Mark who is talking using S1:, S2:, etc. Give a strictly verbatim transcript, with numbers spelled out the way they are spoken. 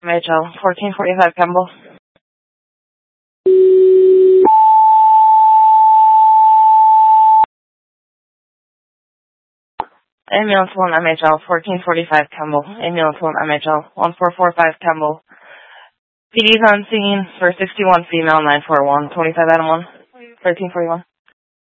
S1: M H L, fourteen forty-five Kemble. Ambulance one M H L, fourteen forty-five Kemble. Ambulance one M H L, one four four five Kemble. P D's on scene for sixty-one female, nine four one, twenty-five Adam one, thirteen forty-one.